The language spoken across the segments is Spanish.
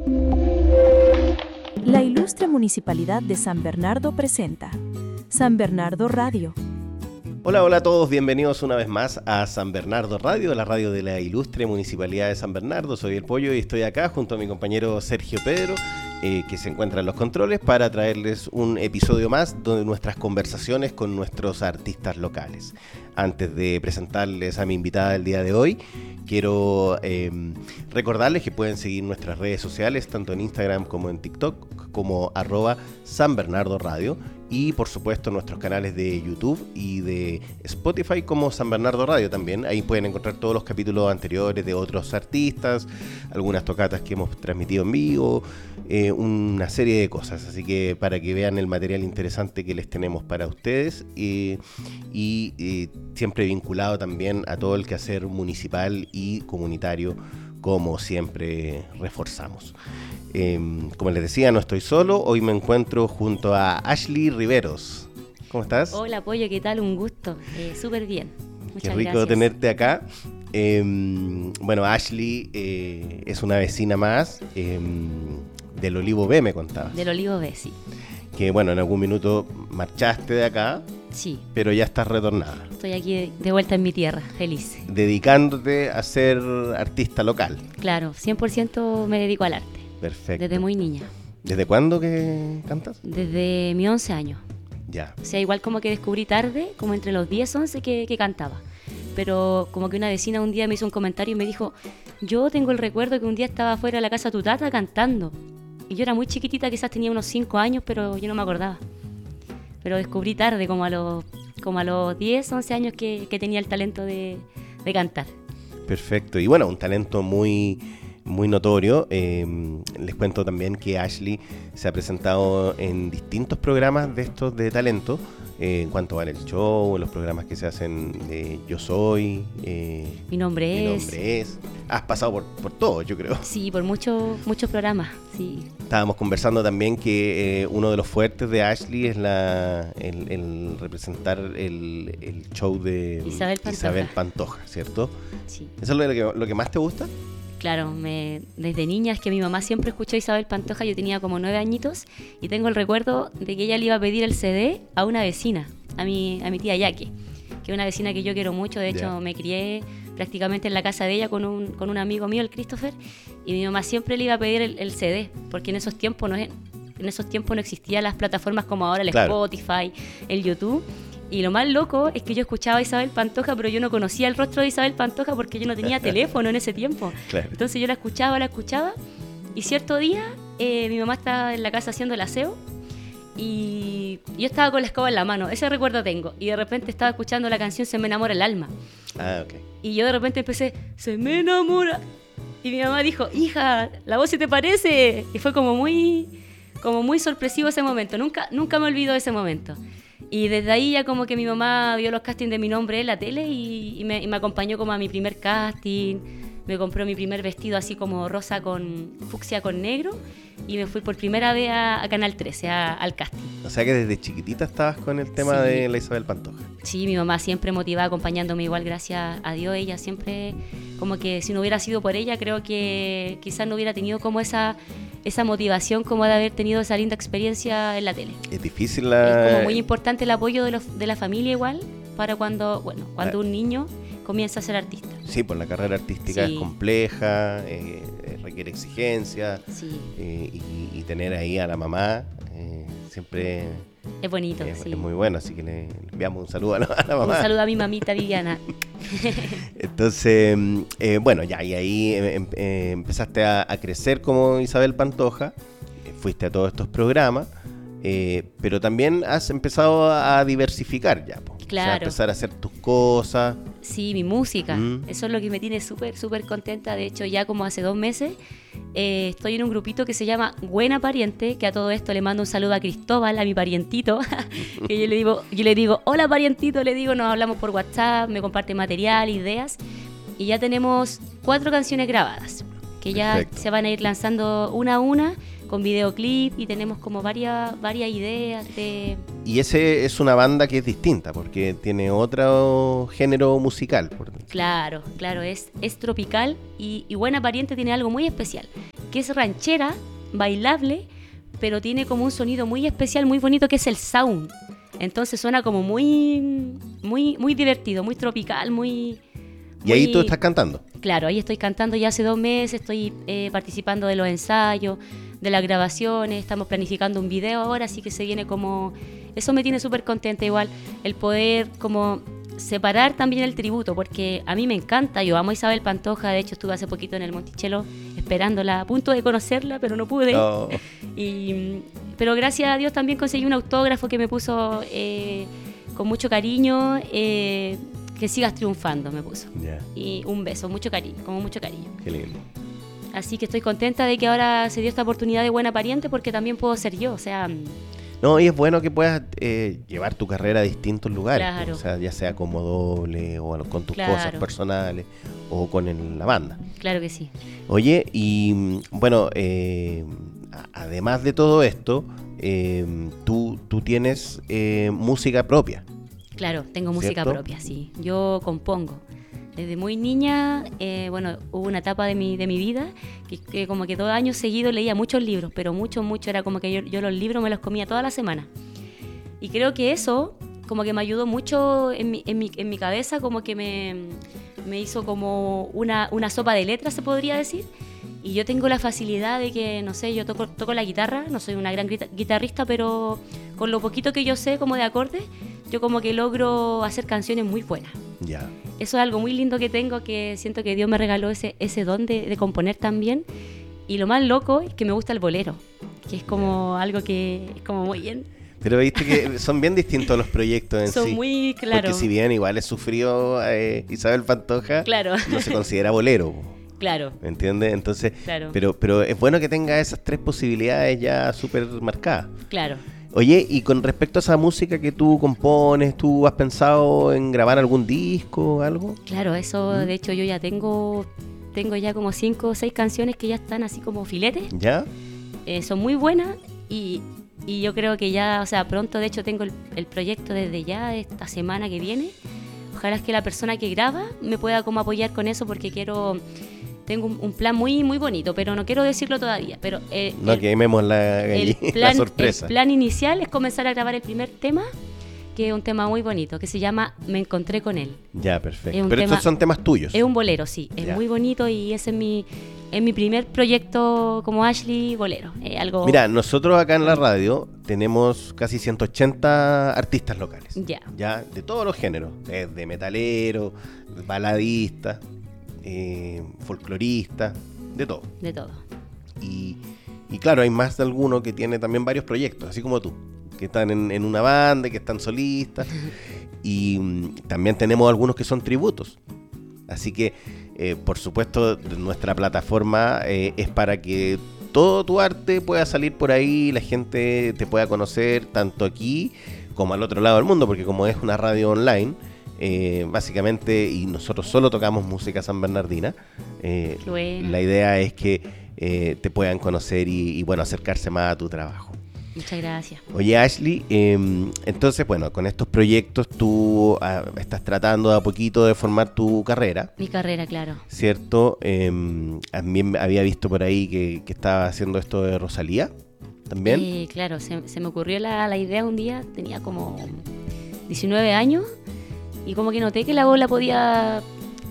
La Ilustre Municipalidad de San Bernardo presenta San Bernardo Radio. Hola, hola a todos, bienvenidos una vez más a San Bernardo Radio, la radio de la Ilustre Municipalidad de San Bernardo. Soy el Pollo y estoy acá junto a mi compañero Sergio Pedro, que se encuentra en los controles, para traerles un episodio más de nuestras conversaciones con nuestros artistas locales. Antes de presentarles a mi invitada del día de hoy, quiero recordarles que pueden seguir nuestras redes sociales, tanto en Instagram como en TikTok, como @SanBernardoRadio. Y por supuesto nuestros canales de YouTube y de Spotify como San Bernardo Radio también. Ahí pueden encontrar todos los capítulos anteriores de otros artistas, algunas tocatas que hemos transmitido en vivo, una serie de cosas. Así que para que vean el material interesante que les tenemos para ustedes y siempre vinculado también a todo el quehacer municipal y comunitario, como siempre reforzamos. Como les decía, no estoy solo. Hoy me encuentro junto a Ashley Riveros. ¿Cómo estás? Hola, Pollo, ¿qué tal? Un gusto. Súper bien. Muchas Qué rico gracias. tenerte acá. Bueno, Ashley es una vecina más del Olivo B, me contabas. Del Olivo B, sí. Que bueno, en algún minuto marchaste de acá, Sí, pero ya estás retornada, estoy aquí de vuelta en mi tierra, feliz. dedicándote a ser artista local. Claro, 100% me dedico al arte, Perfecto. desde muy niña, ¿Desde cuándo que cantas? desde mis 11 años. Ya. O sea, igual como que descubrí tarde, como entre los 10, 11 que cantaba. Pero como que una vecina un día me hizo un comentario y me dijo, yo tengo el recuerdo que un día estaba fuera de la casa de tu tata cantando. Y yo era muy chiquitita, quizás tenía unos 5 años, pero yo no me acordaba. Pero descubrí tarde, como a los 10, 11 años que tenía el talento de cantar. Perfecto. Y bueno, un talento muy, muy notorio. Les cuento también que Ashley se ha presentado en distintos programas de estos de talento, en cuanto vale el show, en los programas que se hacen de Yo Soy, Mi nombre es... Has pasado por todo, yo creo. Sí, por muchos programas, sí. Estábamos conversando también que uno de los fuertes de Ashley es el representar el show de Isabel Pantoja, ¿cierto? Sí. ¿Eso es lo que más te gusta? Claro, desde niña es que mi mamá siempre escuchó a Isabel Pantoja, yo tenía como 9 añitos y tengo el recuerdo de que ella le iba a pedir el CD a una vecina, a mi tía Yaque, que es una vecina que yo quiero mucho, de hecho Ya. me crié prácticamente en la casa de ella con un amigo mío, el Christopher, y mi mamá siempre le iba a pedir el CD, porque en esos tiempos no existían las plataformas como ahora, el Claro. Spotify, el YouTube. Y lo más loco es que yo escuchaba a Isabel Pantoja, pero yo no conocía el rostro de Isabel Pantoja porque yo no tenía teléfono en ese tiempo. Claro. Entonces yo la escuchaba, y cierto día mi mamá estaba en la casa haciendo el aseo y yo estaba con la escoba en la mano, ese recuerdo tengo, y de repente estaba escuchando la canción Se me enamora el alma. Ah, ok. Y yo de repente empecé, se me enamora. Y mi mamá dijo, hija, la voz se te parece. Y fue como muy sorpresivo ese momento. Nunca me olvido de ese momento. Y desde ahí ya como que mi mamá vio los castings de mi nombre en la tele y me acompañó como a mi primer casting. Me compró mi primer vestido así como rosa con fucsia con negro y me fui por primera vez a Canal 13, al casting. O sea que desde chiquitita estabas con el tema Sí. de la Isabel Pantoja. Sí, mi mamá siempre motivada, acompañándome igual, gracias a Dios. Ella siempre, como que si no hubiera sido por ella, creo que quizás no hubiera tenido como esa motivación como de haber tenido esa linda experiencia en la tele. Es difícil Es como muy importante el apoyo de la familia igual para cuando un niño comienza a ser artista. Sí, pues la carrera artística Sí. es compleja, requiere exigencia, Sí, y tener ahí a la mamá siempre es bonito, es, sí. es muy bueno, así que le enviamos un saludo a la Un mamá. saludo a mi mamita Viviana. Entonces, bueno, ya, y ahí empezaste a crecer como Isabel Pantoja, fuiste a todos estos programas, pero también has empezado a diversificar ya, po. O sea, Claro. empezar a hacer tus cosas. Sí, mi música. Mm. Eso es lo que me tiene súper, súper contenta. De hecho, ya como hace 2 meses estoy en un grupito que se llama Buena Pariente, que a todo esto le mando un saludo a Cristóbal, a mi parientito, que yo le digo, hola parientito, nos hablamos por WhatsApp, me comparte material, ideas, y ya tenemos 4 canciones grabadas, que ya Perfecto. se van a ir lanzando una a una, con videoclip, y tenemos como varias ideas de Y ese es una banda que es distinta, porque tiene otro género musical. Claro, es tropical y Buena Pariente tiene algo muy especial, que es ranchera, bailable, pero tiene como un sonido muy especial, muy bonito, que es el sound. Entonces suena como muy divertido, muy tropical, muy... ¿Y ahí tú estás cantando? Claro, ahí estoy cantando ya hace 2 meses, estoy participando de los ensayos, de las grabaciones, estamos planificando un video ahora, así que se viene como... Eso me tiene súper contenta igual, el poder como separar también el tributo, porque a mí me encanta, yo amo a Isabel Pantoja, de hecho estuve hace poquito en el Monticello esperándola, a punto de conocerla, pero no pude. Oh. Pero gracias a Dios también conseguí un autógrafo que me puso con mucho cariño, que sigas triunfando, me puso. Yeah. Y un beso, mucho cariño, como mucho cariño. Qué lindo. Así que estoy contenta de que ahora se dio esta oportunidad de Buena Pariente, porque también puedo ser yo, o sea... No, y es bueno que puedas llevar tu carrera a distintos lugares, Claro. O sea, ya sea como doble o con tus cosas personales o con la banda. Claro que sí. Oye, y bueno, además de todo esto, tú tienes música propia. Claro, tengo música ¿Cierto? propia, sí. Yo compongo. Desde muy niña, hubo una etapa de mi vida que como que 2 años seguidos leía muchos libros, pero mucho, era como que yo los libros me los comía toda la semana. Y creo que eso como que me ayudó mucho en mi cabeza, como que me hizo como una sopa de letras, se podría decir. Y yo tengo la facilidad de que, no sé, yo toco la guitarra, no soy una gran guitarrista, pero con lo poquito que yo sé como de acordes, yo como que logro hacer canciones muy buenas. Ya. Eso es algo muy lindo que tengo, que siento que Dios me regaló ese don de componer también. Y lo más loco es que me gusta el bolero, que es como algo que es como muy bien. Pero viste que son bien distintos los proyectos en sí. Son muy, claro. Porque si bien igual es sufrido Isabel Pantoja, Claro. no se considera bolero. Claro. ¿Me entiendes? Entonces, Claro. pero es bueno que tenga esas 3 posibilidades ya súper marcadas. Claro. Oye, y con respecto a esa música que tú compones, ¿tú has pensado en grabar algún disco o algo? Claro, eso de hecho yo ya tengo ya como 5 o 6 canciones que ya están así como filetes. ¿Ya? Son muy buenas y yo creo que ya, o sea, pronto de hecho tengo el proyecto desde ya, esta semana que viene. Ojalá es que la persona que graba me pueda como apoyar con eso, porque tengo un plan muy muy bonito, pero no quiero decirlo todavía. Pero No quememos la sorpresa. El plan inicial es comenzar a grabar el primer tema, que es un tema muy bonito, que se llama Me encontré con él. Ya, perfecto. Pero estos son temas tuyos. Es un bolero, sí. Es Ya. muy bonito y ese es mi primer proyecto como Ashley bolero. Algo... Mira, nosotros acá en la radio tenemos casi 180 artistas locales. Ya, de todos los géneros. De metalero, baladista, folclorista, de todo. De todo. Y claro, hay más de alguno que tiene también varios proyectos, así como tú, que están en una banda, que están solistas. Y también tenemos algunos que son tributos. Así que, por supuesto, nuestra plataforma es para que todo tu arte pueda salir por ahí, la gente te pueda conocer tanto aquí como al otro lado del mundo, porque como es una radio online, básicamente, y nosotros solo tocamos música sanbernardina, Bueno. la idea es que te puedan conocer y bueno, acercarse más a tu trabajo. Muchas gracias. Oye, Ashley, entonces, bueno, con estos proyectos tú estás tratando de a poquito de formar tu carrera. Mi carrera, claro. ¿Cierto? También había visto por ahí que estaba haciendo esto de Rosalía, ¿también? Claro, se me ocurrió la idea un día, tenía como 19 años, y como que noté que la voz la podía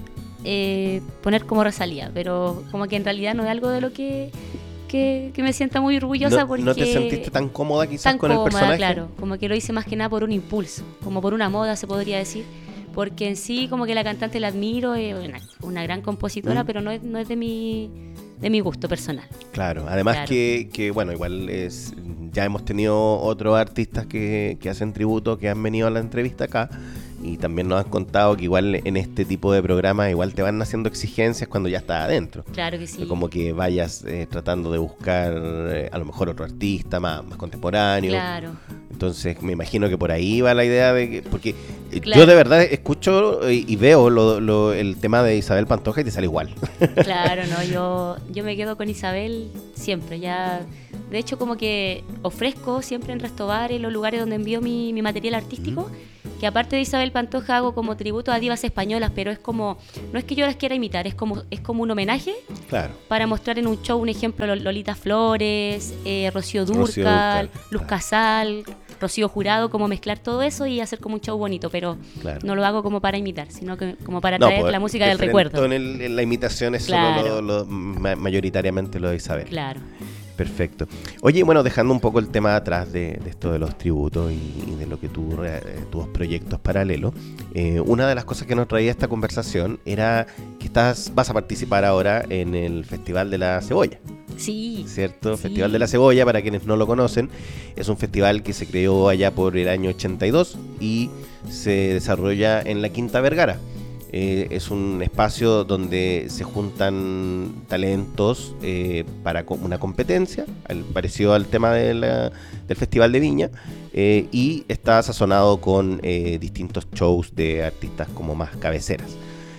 poner como Rosalía, pero como que en realidad no es algo de lo que me sienta muy orgullosa, porque... ¿No te sentiste tan cómoda quizás con el personaje? Claro, como que lo hice más que nada por un impulso, como por una moda se podría decir, porque en sí como que la cantante la admiro, es una gran compositora, pero no es de mi gusto personal. Claro, además Claro. Que bueno, igual ya hemos tenido otros artistas que hacen tributo, que han venido a la entrevista acá, y también nos han contado que igual en este tipo de programas igual te van haciendo exigencias cuando ya estás adentro. Claro que sí. Como que vayas tratando de buscar a lo mejor otro artista más contemporáneo. Claro. Entonces me imagino que por ahí va la idea de que... Porque Claro. yo de verdad escucho y veo el tema de Isabel Pantoja y te sale igual. Claro, no, yo me quedo con Isabel siempre, ya De hecho, como que ofrezco siempre en Restobar, en los lugares donde envío mi material artístico, que aparte de Isabel Pantoja hago como tributo a divas españolas, pero es como, no es que yo las quiera imitar, es como un homenaje, claro, para mostrar en un show un ejemplo, Lolita Flores, Rocío Dúrcal, Dúrcal, Luz claro. Casal, Rocío Jurado, como mezclar todo eso y hacer como un show bonito, pero Claro. no lo hago como para imitar, sino que como para No, traer pues, la música del diferente recuerdo. en la imitación es Claro. solo mayoritariamente lo de Isabel. Claro. Perfecto. Oye, bueno, dejando un poco el tema atrás de esto de los tributos y de lo que tus proyectos paralelos, una de las cosas que nos traía esta conversación era que vas a participar ahora en el Festival de la Cebolla, Sí. ¿cierto? Sí. Festival de la Cebolla, para quienes no lo conocen, es un festival que se creó allá por el año 82 y se desarrolla en la Quinta Vergara. Es un espacio donde se juntan talentos para una competencia, parecido al tema del Festival de Viña, y está sazonado con distintos shows de artistas como más cabeceras.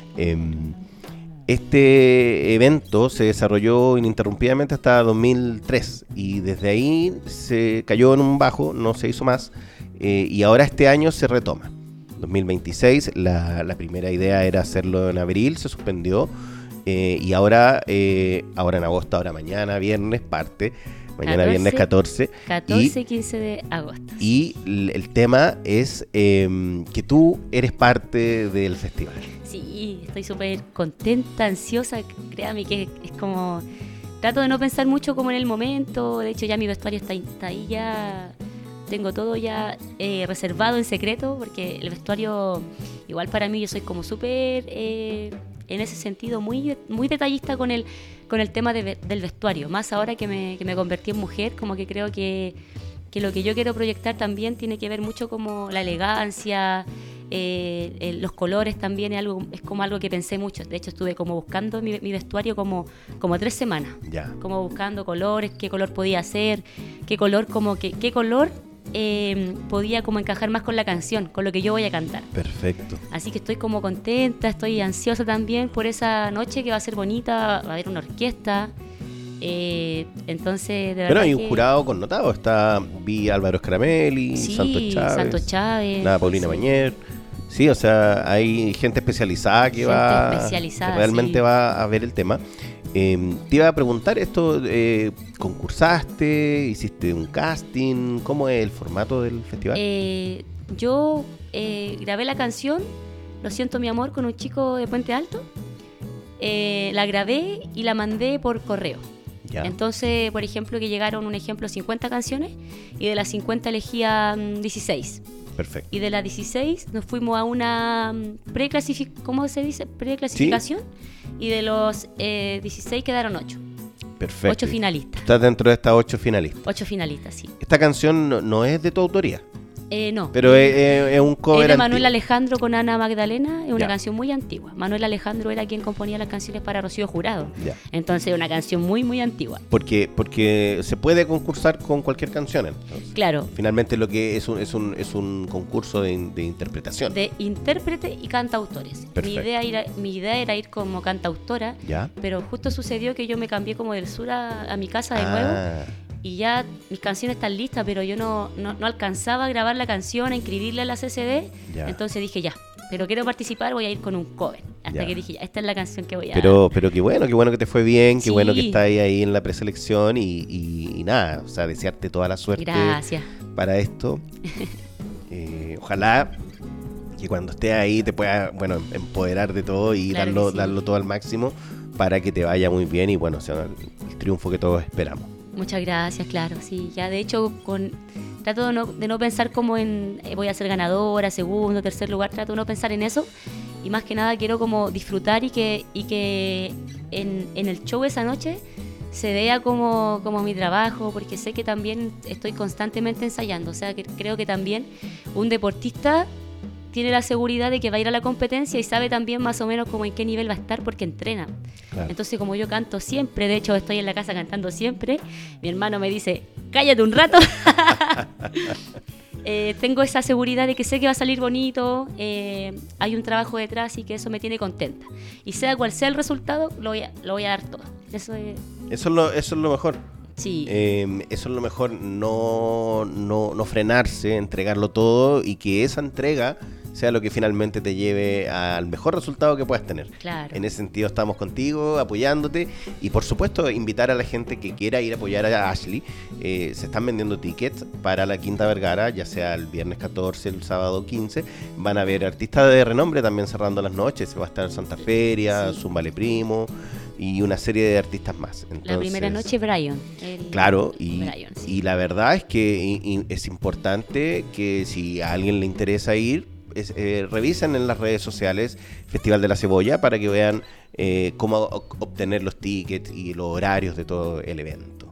Este evento se desarrolló ininterrumpidamente hasta 2003 y desde ahí se cayó en un bajo, no se hizo más, y ahora este año se retoma. 2026, la primera idea era hacerlo en abril, se suspendió, y ahora en agosto, ahora mañana, viernes, parte, mañana 14, viernes 14. 14 y 15 de agosto. Y el tema es que tú eres parte del festival. Sí, estoy súper contenta, ansiosa, créame que es como... Trato de no pensar mucho como en el momento, de hecho ya mi vestuario está ahí ya... Tengo todo ya reservado en secreto, porque el vestuario, igual para mí, yo soy como súper, en ese sentido, muy detallista con el tema del vestuario. Más ahora que me convertí en mujer, como que creo que lo que yo quiero proyectar también tiene que ver mucho como la elegancia, los colores también, es como algo que pensé mucho. De hecho, estuve como buscando mi vestuario como 3 semanas. Ya. Como buscando colores, qué color podía hacer, qué color podía como encajar más con la canción, con lo que yo voy a cantar. Perfecto. Así que estoy como contenta, estoy ansiosa también por esa noche que va a ser bonita, va a haber una orquesta. Entonces, de verdad. Bueno, hay un que... jurado connotado. Vi Álvaro Scaramelli, Sí, Santos Chávez, la Paulina sí. Mañer. Sí, o sea, hay gente especializada que realmente sí. va a ver el tema. Te iba a preguntar esto, ¿concursaste? ¿Hiciste un casting? ¿Cómo es el formato del festival? Yo grabé la canción Lo siento mi amor con un chico de Puente Alto. La grabé y la mandé por correo. Ya. Entonces, por ejemplo, que llegaron, 50 canciones y de las 50 elegía 16. Perfecto. Y de las 16 nos fuimos a una preclasificación. Y de los 16 quedaron 8. Perfecto. 8 finalistas. Estás dentro de estas 8 finalistas. 8 finalistas, sí. Esta canción no es de tu autoría, No. pero es un cover Es de antiguo. Manuel Alejandro con Ana Magdalena, es una Ya. canción muy antigua. Manuel Alejandro era quien componía las canciones para Rocío Jurado. Ya. Entonces es una canción muy, muy antigua. Porque se puede concursar con cualquier canción, entonces. Claro, Finalmente lo que es un concurso de interpretación. de intérprete y cantautores. Perfecto. Mi idea era ir como cantautora, ¿Ya? pero justo sucedió que yo me cambié como del sur a mi casa de nuevo. Y ya mis canciones están listas, pero yo no alcanzaba a grabar la canción, a inscribirla en la CCD. Ya. Entonces dije, ya, pero quiero participar, voy a ir con un cover. Hasta Ya. que dije, ya, esta es la canción que voy a... Pero qué bueno que te fue bien, qué Sí. bueno que estás ahí en la preselección y nada, o sea, desearte toda la suerte Gracias. para esto. Ojalá que cuando estés ahí te puedas, empoderar de todo y Claro que sí. darlo todo al máximo para que te vaya muy bien y bueno, sea el triunfo que todos esperamos. Muchas gracias, claro, sí. Ya de hecho trato de no pensar como en voy a ser ganadora, segundo, tercer lugar, trato de no pensar en eso. Y más que nada quiero como disfrutar y que en el show esa noche se vea como mi trabajo, porque sé que también estoy constantemente ensayando. O sea, que creo que también un deportista tiene la seguridad de que va a ir a la competencia y sabe también más o menos como en qué nivel va a estar porque entrena. Claro. Entonces, como yo canto siempre, de hecho estoy en la casa cantando siempre, mi hermano me dice, cállate un rato. Tengo esa seguridad de que sé que va a salir bonito, hay un trabajo detrás y que eso me tiene contenta. Y sea cual sea el resultado, lo voy a dar todo. Eso es Eso es lo mejor. Sí. Eso es lo mejor, no frenarse, entregarlo todo y que esa entrega sea lo que finalmente te lleve al mejor resultado que puedas tener. Claro. En ese sentido estamos contigo, apoyándote y por supuesto invitar a la gente que quiera ir a apoyar a Ashley. Se están vendiendo tickets para la Quinta Vergara, ya sea el viernes 14, el sábado 15. Van a haber artistas de renombre también cerrando las noches. Va a estar Santa Feria, Sí. Zumbale Primo y una serie de artistas más. Entonces, La primera noche, Brian. Claro, Brian, sí. y la verdad es que es importante que si a alguien le interesa ir, revisen en las redes sociales Festival de la Cebolla para que vean cómo obtener los tickets y los horarios de todo el evento.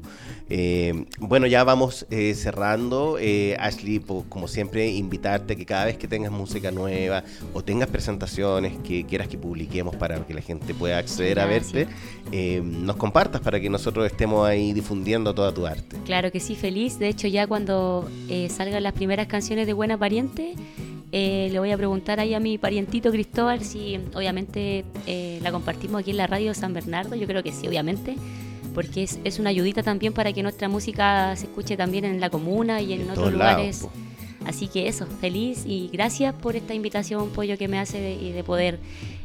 Bueno, ya vamos cerrando. Ashley, como siempre, invitarte a que cada vez que tengas música nueva o tengas presentaciones que quieras que publiquemos para que la gente pueda acceder a verte, nos compartas para que nosotros estemos ahí difundiendo toda tu arte. Claro que sí, feliz. De hecho, ya cuando salgan las primeras canciones de Buena Pariente, le voy a preguntar ahí a mi parientito Cristóbal si obviamente la compartimos aquí en la radio de San Bernardo. Yo creo que sí, obviamente, porque es una ayudita también para que nuestra música se escuche también en la comuna y en otros lugares. Lados, así que eso, feliz y gracias por esta invitación, Pollo, que me hace de poder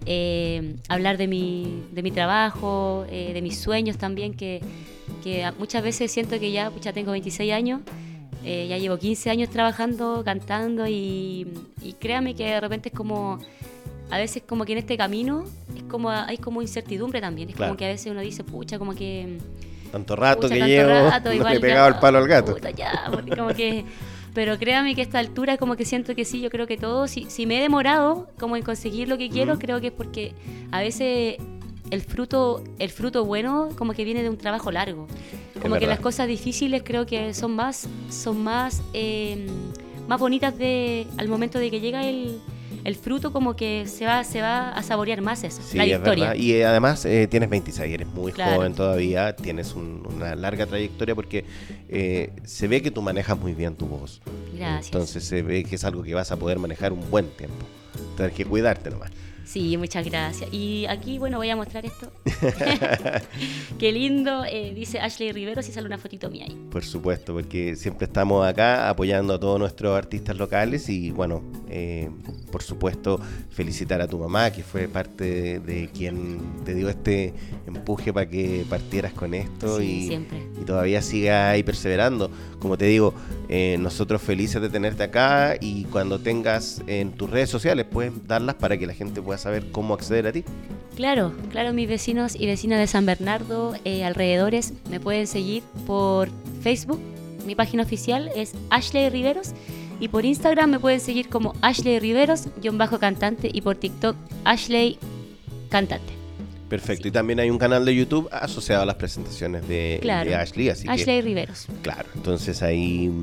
hablar de mi trabajo, de mis sueños también, que muchas veces siento que ya tengo 26 años. Ya llevo 15 años trabajando, cantando y créame que de repente es como, a veces como que en este camino hay como incertidumbre también, es claro. como que a veces uno dice, pucha, como que... Tanto rato pucha, que tanto llevo, rato, no igual le he pegado ya, el palo al gato. Puta, ya, como que... Pero créame que a esta altura como que siento que sí, yo creo que todo, si me he demorado como en conseguir lo que quiero, creo que es porque a veces el fruto bueno como que viene de un trabajo largo. Como que las cosas difíciles creo que son más bonitas al momento de que llega el fruto, como que se va a saborear más eso, sí, la victoria. Es verdad. Y además tienes 26, eres muy Claro. joven todavía, tienes una larga trayectoria porque se ve que tú manejas muy bien tu voz. Gracias. Entonces se ve que es algo que vas a poder manejar un buen tiempo. Tienes que cuidarte nomás. Sí, muchas gracias. Y aquí, bueno, voy a mostrar esto. Qué lindo, dice Ashley Riveros y sale una fotito mía ahí. Por supuesto, porque siempre estamos acá apoyando a todos nuestros artistas locales y bueno, por supuesto felicitar a tu mamá que fue parte de quien te dio este empuje para que partieras con esto. Sí, y siempre. Y todavía sigas ahí perseverando. Como te digo, nosotros felices de tenerte acá y cuando tengas en tus redes sociales puedes darlas para que la gente pueda saber cómo acceder a ti. Claro, mis vecinos y vecinas de San Bernardo, alrededores, me pueden seguir por Facebook. Mi página oficial es Ashley Riveros y por Instagram me pueden seguir como Ashley Riveros-cantante y por TikTok Ashley Cantante. Perfecto, Sí. y también hay un canal de YouTube asociado a las presentaciones de Ashley, así Ashley que Riveros. claro, entonces ahí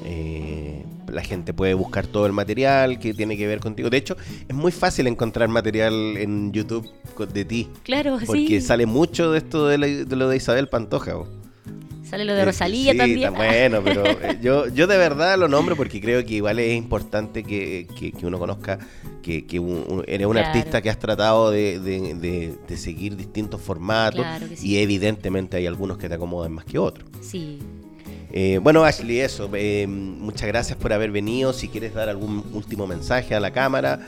la gente puede buscar todo el material que tiene que ver contigo. De hecho, es muy fácil encontrar material en YouTube de ti, Claro, porque sí. sale mucho de esto de lo de Isabel Pantoja. ¿Vos? Sale lo de Rosalía sí, también. Está bueno, pero yo de verdad lo nombro porque creo que igual es importante que uno conozca que eres un Claro. artista que has tratado de seguir distintos formatos Claro que sí. y evidentemente hay algunos que te acomodan más que otros. Sí. Bueno, Ashley, eso, muchas gracias por haber venido. Si quieres dar algún último mensaje a la cámara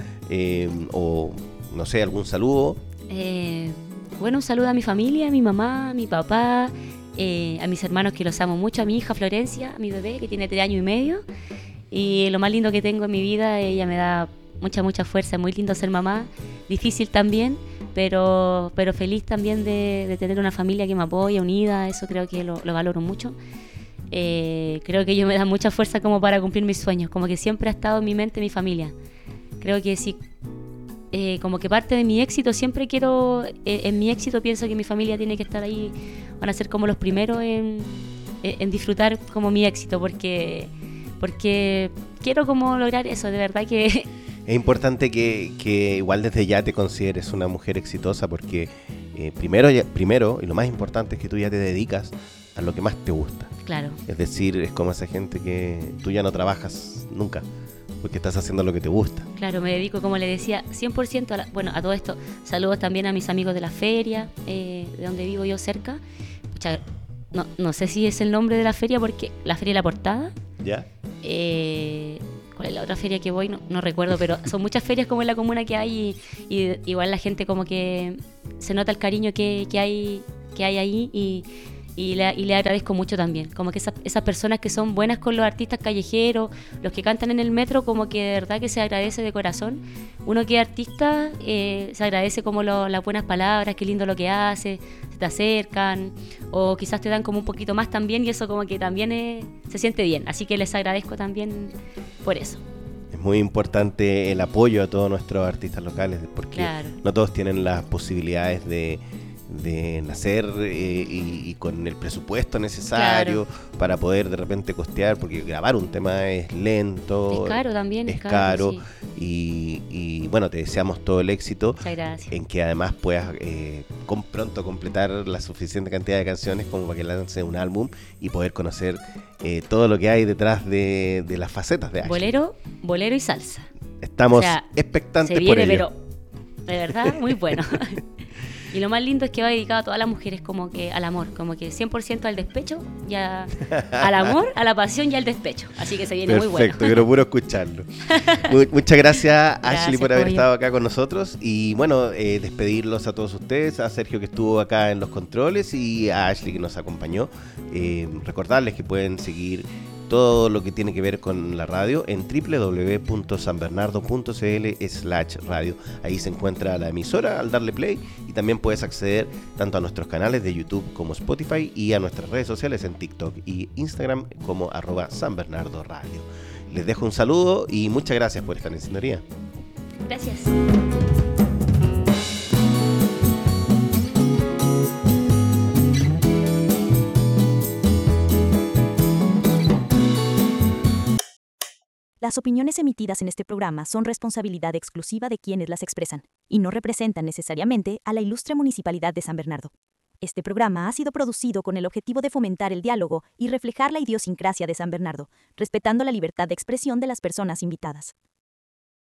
o no sé, algún saludo. Bueno, un saludo a mi familia, a mi mamá, a mi papá, a mis hermanos que los amo mucho, a mi hija Florencia, a mi bebé que tiene 3 años y medio. Y lo más lindo que tengo en mi vida, ella me da mucha fuerza, es muy lindo ser mamá, difícil también, pero feliz también de tener una familia que me apoya, unida, eso creo que lo valoro mucho. Creo que ellos me dan mucha fuerza como para cumplir mis sueños, como que siempre ha estado en mi mente mi familia. Creo que sí, como que parte de mi éxito, siempre quiero, en mi éxito pienso que mi familia tiene que estar ahí, van a ser como los primeros en disfrutar como mi éxito, porque quiero como lograr eso, de verdad que... Es importante que igual desde ya te consideres una mujer exitosa porque primero y lo más importante es que tú ya te dedicas a lo que más te gusta. Claro. Es decir, es como esa gente que tú ya no trabajas nunca porque estás haciendo lo que te gusta. Claro, me dedico, como le decía, 100% a todo esto. Saludos también a mis amigos de la feria, de donde vivo yo cerca. Pucha, no sé si es el nombre de la feria, porque la Feria de la Portada. ¿Ya? ¿Cuál es la otra feria que voy? No recuerdo, pero son muchas ferias como en la comuna que hay y igual la gente como que se nota el cariño que hay ahí y le agradezco mucho también. Como que esas personas que son buenas con los artistas callejeros, los que cantan en el metro, como que de verdad que se agradece de corazón. Uno que es artista, se agradece como las buenas palabras, qué lindo lo que hace, se te acercan, o quizás te dan como un poquito más también, y eso como que también se siente bien. Así que les agradezco también por eso. Es muy importante el apoyo a todos nuestros artistas locales, porque Claro. no todos tienen las posibilidades de nacer y con el presupuesto necesario para poder de repente costear, porque grabar un tema es lento, Es caro también, es caro, sí. y bueno, te deseamos todo el éxito. Muchas gracias. En que además puedas pronto completar la suficiente cantidad de canciones como para que lance un álbum y poder conocer todo lo que hay detrás de las facetas de Ashley. Bolero y salsa. Estamos O sea, expectantes se viene, por ello. pero de verdad muy bueno. Y lo más lindo es que va dedicado a todas las mujeres, como que al amor, como que 100% al despecho, ya al amor, a la pasión y al despecho. Así que se viene muy bueno. Perfecto, quiero puro escucharlo. Muchas gracias, Ashley, por haber Pollo. estado acá con nosotros. Y bueno, despedirlos a todos ustedes, a Sergio que estuvo acá en los controles y a Ashley que nos acompañó. Recordarles que pueden seguir todo lo que tiene que ver con la radio en www.sanbernardo.cl/radio. Ahí se encuentra la emisora al darle play y también puedes acceder tanto a nuestros canales de YouTube como Spotify y a nuestras redes sociales en TikTok y Instagram como @sanbernardoradio. Les dejo un saludo y muchas gracias por estar en sintonía. Gracias. Las opiniones emitidas en este programa son responsabilidad exclusiva de quienes las expresan y no representan necesariamente a la Ilustre Municipalidad de San Bernardo. Este programa ha sido producido con el objetivo de fomentar el diálogo y reflejar la idiosincrasia de San Bernardo, respetando la libertad de expresión de las personas invitadas.